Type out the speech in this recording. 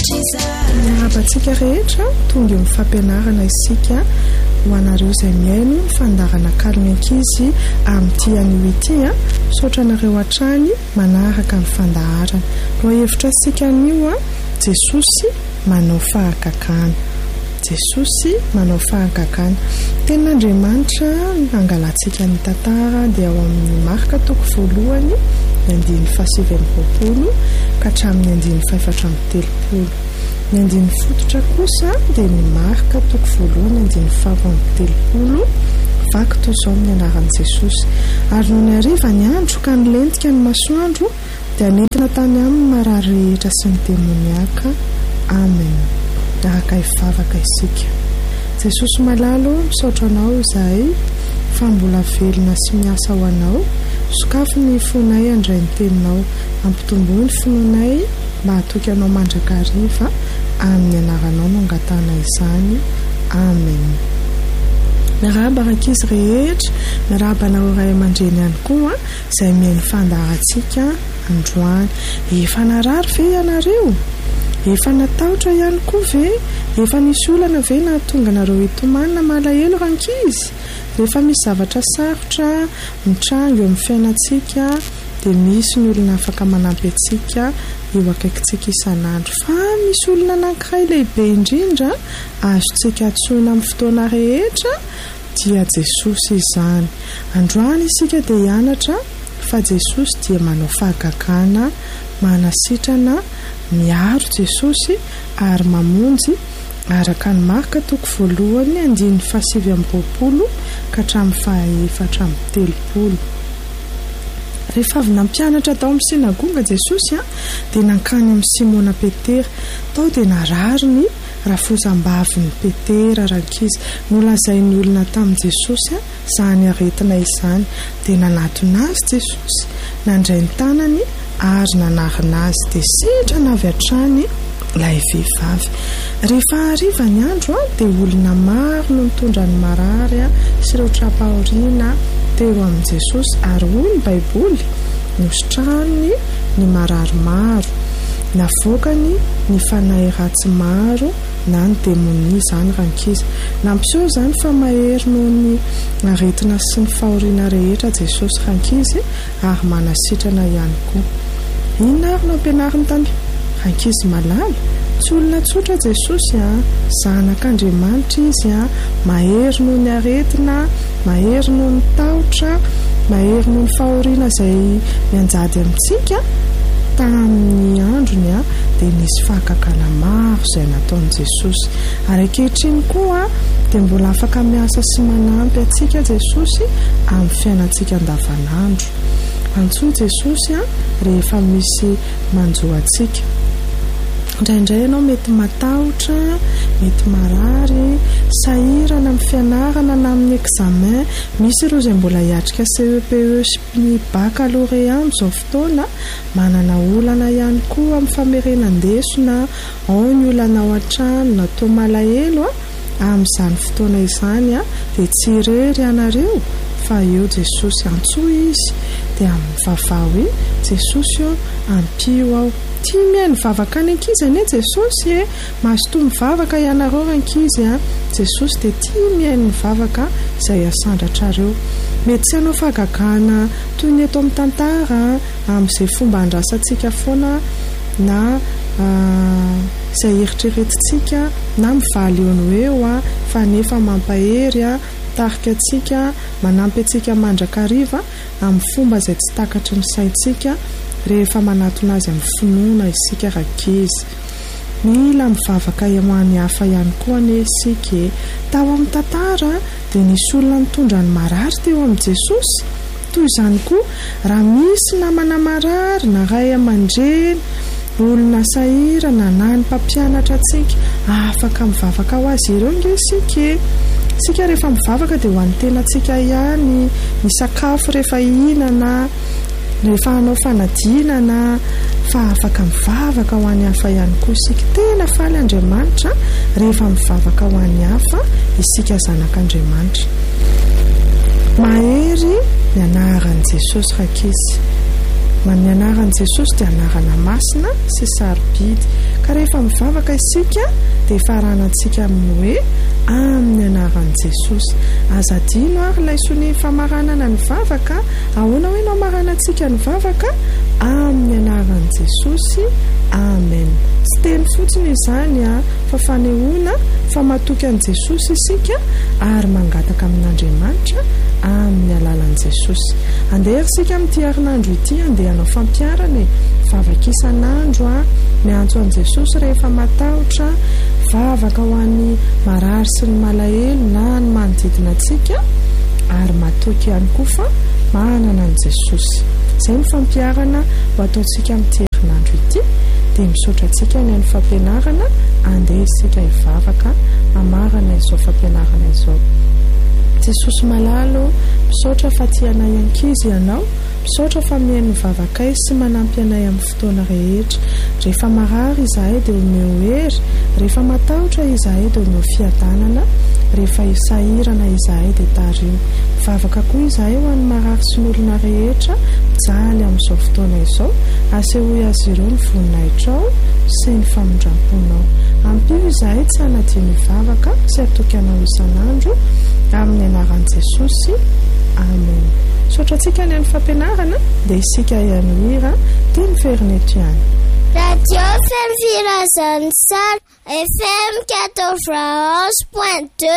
miarabantsika rehetra tonga eo mifampianarana isika ho anareo izay miaino ny fandarana kalony ankizy amin'ity anio ity saotra anareo hatrany manaraka ny fandaharana no hevitra sika anio Jesosy manao fahagagana. Jesosy manao fahagagana. Ten'Andriamanitra nangalantsika ny tantara dia ao amin'ny Marka toko voalohany 9:7 ka hatramin'ny 9:7. Ny andiny fototra kosa dia ny Marka toko voalohany 9:7 vaky toy izao amin'ny anaran'i Jesosy. Ary no ny hariva ny andro ka nilentika ny masoandro dia nentina tany amin'ny marary rehetra sy ny demoniaka. Amen. Araka hivavaka isika. Jesosy malalo misaotra anao izahay fa mbola velona sy miasa ho anao. Sokafo ny fonay andray ny teninao, ampitomboy ny finoanay mba hatoky anao mandrakariva amin'ny anaranao no angatana izany. Amen. Miarahaba ankizy rehetra, miarahaba anao ray aman-dreny ihany koa izay mihaino fandaharantsika androany. Efa narary ve ianareo? Efa natahotra ihany koa ve? Efa nisy olana ve na tonga nareo hitomanina malahelo rankizy? Rehefa misy zavatra sarotra mitrango eo amin'ny fiainantsika dia misy ny olona afaka manampy antsika eo akaikintsika isan'andro. Fa misy olona anankiray lehibe indrindra azontsika antsoina amin'ny fotoana rehetra dia Jesosy izany. Androany isika dia hianatra fa Jesosy dia manao fahagagana, manasitrana, miaro Jesosy ary mamonjy araka ny Marka toko voalohany 9:7 ka hatramin'ny 7:30. Rehefa avy nampianatra tao amin'ny sinagoga Jesosy dia nankany amin'ny Simona Petera. Tao dia narary ny rafozam-bavin'ny Petera rankizy. Nolazain'ny olona tamin'i Jesosy izany aretina izany dia nanatona azy Jesosy, nandray ny tanany ary nanarina azy dia sitrana avy hatrany ilay vehivavy. Rehefa hariva ny andro dia olona maro no nitondra ny marary sy ireo trapahoriana teo amin'i Jesosy ary hoy ny Baiboly nositrahany ny marary maro, navoakany ny fanahy ratsy maro na ny demonia izany rankizy. Nampiseho izany fa mahery noho ny aretina sy ny fahoriana rehetra Jesosy rankizy ary manasitrana ihany koa. Inona ary no ampianariny tany rankizy malala? Tsy olona tsotra Jesosy zanak'Andriamanitra izy mahery noho ny aretina, mahery noho ny tahotra, mahery noho ny fahoriana izay mianjady amintsika. Tamin'ny androny dia nisy fahagagana maro izay nataon'i Jesosy ary ankehitriny koa dia mbola afaka miasa sy manampy antsika Jesosy amin'ny fiainantsika andavanandro. Antsoa Jesosy rehefa misy manjo antsika. Indraindray ianao mety matahotra, mety marary, sahirana amin'ny fianarana na amin'ny examen. Misy ireo izay mbola hiatrika CEPE sy ny baccalauréat amin'izao fotoana, manana olana ihany koa amin'ny famerenan-deso na ao ny olana ao an-trano na toa malahelo amin'izany fotoana izany dia tsy irery ianareo fa eo Jesosy antsoa izy dia mivavah hoe Jesosy ampio ao. Tia mihaino mivavaka any ankizy anie Jesosy mahazotoa mivavaka ianareo ankizy Jesosy dia tia mihaino mivavaka izay asandratrareo. Mety tsy hanao fahagagana toy ny eto amin'ny tantara amin'izay fomba andrasantsika foana na izay eritreretintsika na mivaly eo no eo fa nefa mampahery tarika antsika, manampy antsika mandrakariva amin'ny fomba izay tsy takatry ny saintsika rehefa manatona azy amin'ny finoana isika rankizy. Mila mivavaka ho an'ny hafa ihany koa anie isika. Tao amin'ny tantara dia nisy olona nitondra ny marary teo amin'i Jesosy. Toy izany koa raha misy namana marary na ray aman-dreny, olona sahirana na ny mpampianatra antsika afaka mivavaka ho azy ireo nge isika. Sika rehefa mivavaka dia ho an'ny tenantsika ihany, ny sakafo rehefa ihinana, rehefa hanao fanadinana, fa afaka mivavaka ho an'ny hafa ihany koa isika. Tena faly Andriamanitra rehefa mivavaka ho an'ny hafa isika zanak'Andriamanitra. Mahery ny anaran'i Jesosy rankizy. Ny anaran'i Jesosy dia anarana masina sy sarobidy ka rehefa mivavaka isika dia faranantsika amin'ny hoe amin'ny anaran'i Jesosy. Azadino ary laisony famaranana ny vavaka. Ahoana hoe no amaranantsika ny vavaka? Amin'ny anaran'i Jesosy. Amen. Tsy teny fotsiny izany fa fanehoana fa matoky an'i Jesosy isika ary mangataka amin'Andriamanitra amin'ny alalan'i Jesosy. Andeha isika amin'ity herinandro ity andeha hanao fampiarana vavaka isan'andro miantso an'i Jesosy rehefa matahotra, vavaka ho an'ny marary sy ny malahelo na ny manodidina antsika ary matoky ihany koa fa manana an'i Jesosy. Izay ny fampiarana ho ataontsika amin'ity herinandro ity. Dia misaotra antsika ny an'ny fampianarana andeha isika hivavaka amarana izao fampianarana izao. Jesosy malalo, misaotra fa tianay ankizy ianao, misaotra fa mihaino vavakay sy manampy anay amin'ny fotoana rehetra. Rehefa marary izahay dia omeo hery, rehefa matahotra izahay dia omeo fiadanana, rehefa sahirana izahay dia tario. Mivavaka koa izahay ho an'ny marary sy ny olona rehetra mijaly amin'izao fotoana izao. Asehoy azy ireo ny voninahitrao sy ny famondram-ponao. Ampio izahay tsy hanadio ny vavaka sy atoky anao isan'andro amin'ny anaran'i Jesosy. Amen. Misaotra antsika ny an'ny fampianarana dia isika ihany hira teny Ferneto ihany. Radio FM Firazantsara FM 91.2